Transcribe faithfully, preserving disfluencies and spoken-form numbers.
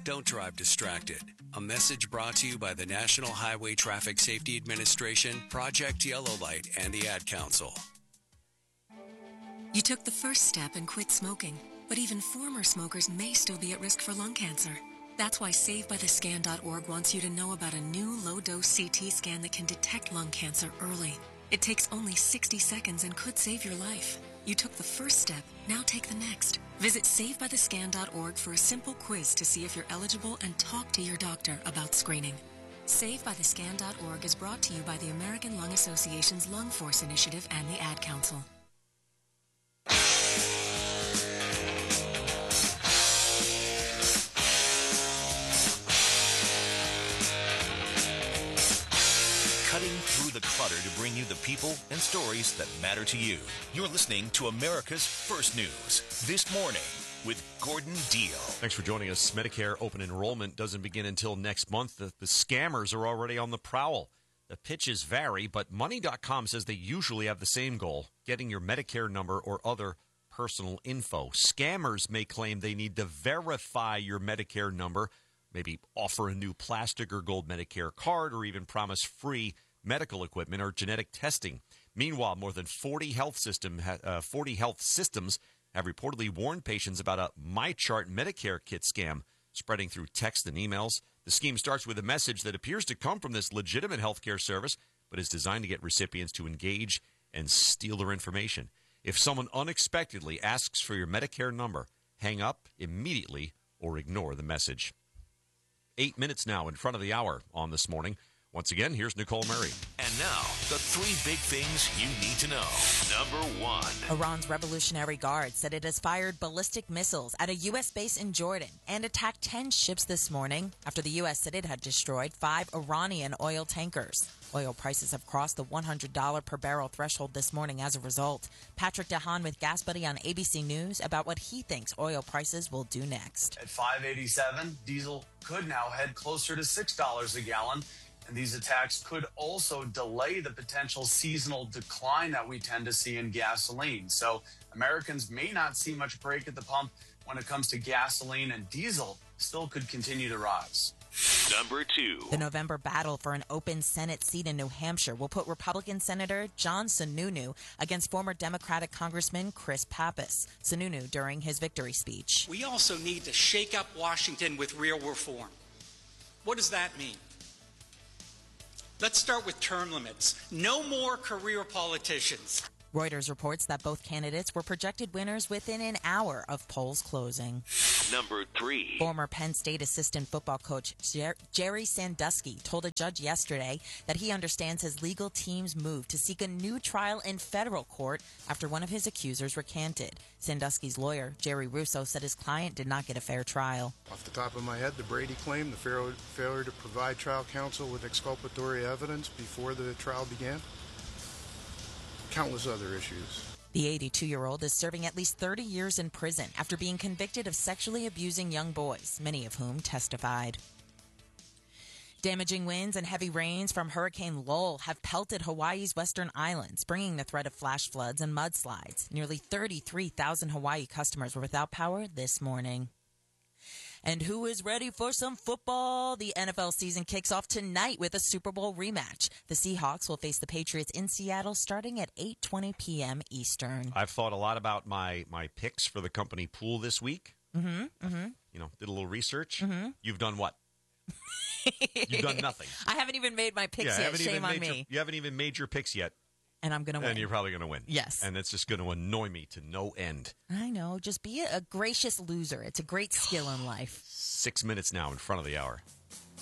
Don't drive distracted. A message brought to you by the National Highway Traffic Safety Administration, Project Yellow Light, and the Ad Council. You took the first step and quit smoking, but even former smokers may still be at risk for lung cancer. That's why Save By The Scan dot org wants you to know about a new low-dose C T scan that can detect lung cancer early. It takes only sixty seconds and could save your life. You took the first step, now take the next. Visit Save By The Scan dot org for a simple quiz to see if you're eligible and talk to your doctor about screening. Save By The Scan dot org is brought to you by the American Lung Association's Lung Force Initiative and the Ad Council. Cutting through the clutter to bring you the people and stories that matter to you. You're listening to America's First News This Morning with Gordon Deal. Thanks for joining us. Medicare open enrollment doesn't begin until next month. The, the scammers are already on the prowl. The pitches vary, but Money dot com says they usually have the same goal, getting your Medicare number or other personal info. Scammers may claim they need to verify your Medicare number, maybe offer a new plastic or gold Medicare card, or even promise free medical equipment or genetic testing. Meanwhile, more than forty health system uh, forty health systems have reportedly warned patients about a MyChart Medicare kit scam spreading through text and emails. The scheme starts with a message that appears to come from this legitimate healthcare service, but is designed to get recipients to engage and steal their information. If someone unexpectedly asks for your Medicare number, hang up immediately or ignore the message. Eight minutes now in front of the hour on This Morning. Once again, here's Nicole Murray. And now, the three big things you need to know. Number one. Iran's Revolutionary Guard said it has fired ballistic missiles at a U S base in Jordan and attacked ten ships this morning after the U S said it had destroyed five Iranian oil tankers. Oil prices have crossed the one hundred dollars per barrel threshold this morning as a result. Patrick DeHaan with Gas Buddy on A B C News about what he thinks oil prices will do next. At five eighty-seven, diesel could now head closer to six dollars a gallon. And these attacks could also delay the potential seasonal decline that we tend to see in gasoline. So Americans may not see much break at the pump when it comes to gasoline, and diesel still could continue to rise. Number two. The November battle for an open Senate seat in New Hampshire will put Republican Senator John Sununu against former Democratic Congressman Chris Pappas. Sununu during his victory speech. We also need to shake up Washington with real reform. What does that mean? Let's start with term limits. No more career politicians. Reuters reports that both candidates were projected winners within an hour of polls closing. Number three. Former Penn State assistant football coach Jer- Jerry Sandusky told a judge yesterday that he understands his legal team's move to seek a new trial in federal court after one of his accusers recanted. Sandusky's lawyer, Jerry Russo, said his client did not get a fair trial. Off the top of my head, the Brady claim, the fail- failure to provide trial counsel with exculpatory evidence before the trial began. Countless other issues. The eighty-two-year-old is serving at least thirty years in prison after being convicted of sexually abusing young boys, many of whom testified. Damaging winds and heavy rains from Hurricane Lowell have pelted Hawaii's western islands, bringing the threat of flash floods and mudslides. Nearly thirty-three thousand Hawaii customers were without power this morning. And who is ready for some football? The N F L season kicks off tonight with a Super Bowl rematch. The Seahawks will face the Patriots in Seattle starting at eight twenty p.m. Eastern. I've thought a lot about my, my picks for the company pool this week. Mm-hmm, mm-hmm. You know, did a little research. Mm-hmm. You've done what? You've done nothing. I haven't even made my picks yeah, yet. Shame on me. Your, you haven't even made your picks yet. And I'm going to win. And you're probably going to win. Yes. And it's just going to annoy me to no end. I know. Just be a, a gracious loser. It's a great skill in life. Six minutes now in front of the hour.